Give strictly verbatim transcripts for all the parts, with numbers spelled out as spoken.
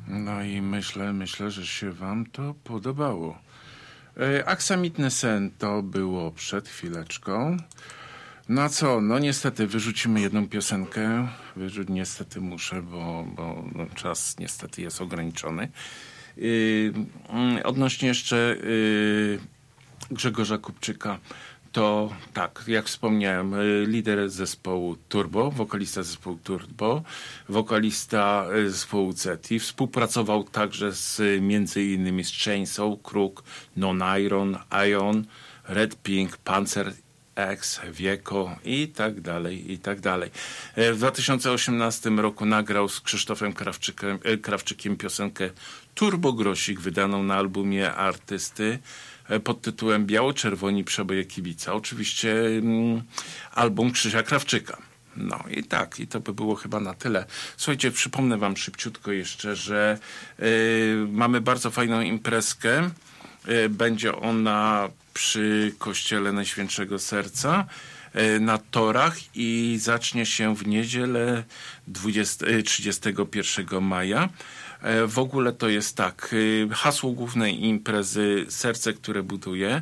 No i myślę, myślę, że się wam to podobało. E, Aksamitny sen to było przed chwileczką. No co, no niestety wyrzucimy jedną piosenkę. Wyrzuć niestety muszę, bo, bo no, czas niestety jest ograniczony. Yy, odnośnie jeszcze yy, Grzegorza Kupczyka, to tak, jak wspomniałem, lider zespołu Turbo, wokalista zespołu Turbo, wokalista zespołu Ceti, współpracował także z między innymi z Chainsaw, Kruk, Non-Iron, Ion, Red Pink, Panzer X, Wieko i tak dalej, i tak dalej. W dwa tysiące osiemnastym roku nagrał z Krzysztofem Krawczykiem, Krawczykiem piosenkę Turbo Grosik, wydaną na albumie Artysty pod tytułem Biało-czerwoni przeboje kibica. Oczywiście mm, album Krzysia Krawczyka. No i tak, i to by było chyba na tyle. Słuchajcie, przypomnę wam szybciutko jeszcze, że y, mamy bardzo fajną imprezkę. Y, będzie ona przy Kościele Najświętszego Serca y, na torach i zacznie się w niedzielę trzydziestego pierwszego maja. W ogóle to jest tak, hasło głównej imprezy Serce, które buduje,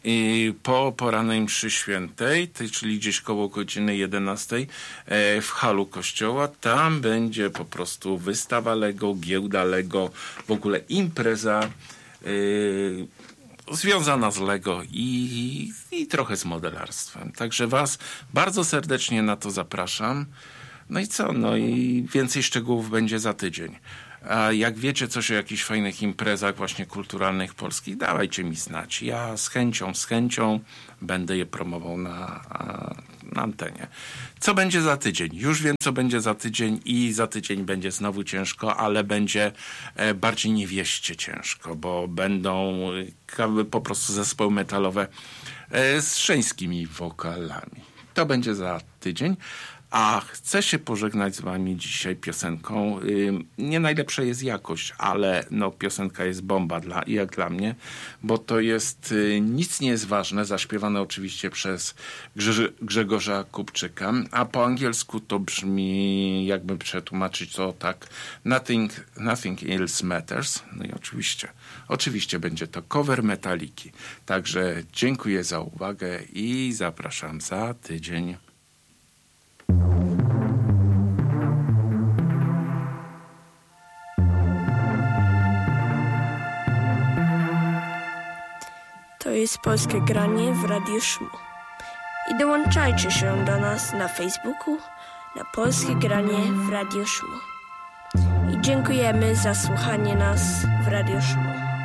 po porannej mszy świętej, czyli gdzieś koło godziny jedenastej w halu kościoła, tam będzie po prostu wystawa Lego, giełda Lego, w ogóle impreza yy, związana z Lego i, i trochę z modelarstwem. Także was bardzo serdecznie na to zapraszam. No i co? No i więcej szczegółów będzie za tydzień. A jak wiecie coś o jakichś fajnych imprezach właśnie kulturalnych polskich, dawajcie mi znać. Ja z chęcią, z chęcią będę je promował na, na antenie. Co będzie za tydzień? Już wiem, co będzie za tydzień i za tydzień będzie znowu ciężko, ale będzie bardziej niewieście ciężko, bo będą po prostu zespoły metalowe z żeńskimi wokalami. To będzie za tydzień. A chcę się pożegnać z wami dzisiaj piosenką. Nie najlepsza jest jakość, ale no piosenka jest bomba dla, jak dla mnie, bo to jest Nic nie jest ważne, zaśpiewane oczywiście przez Grze- Grzegorza Kupczyka, a po angielsku to brzmi, jakby przetłumaczyć to tak, Nothing, nothing else matters. No i oczywiście, oczywiście będzie to cover Metaliki. Także dziękuję za uwagę i zapraszam za tydzień. To jest Polskie Granie w Radiu Szmu. I dołączajcie się do nas na Facebooku na Polskie Granie w Radiu Szmu. I dziękujemy za słuchanie nas w Radiu Szmu.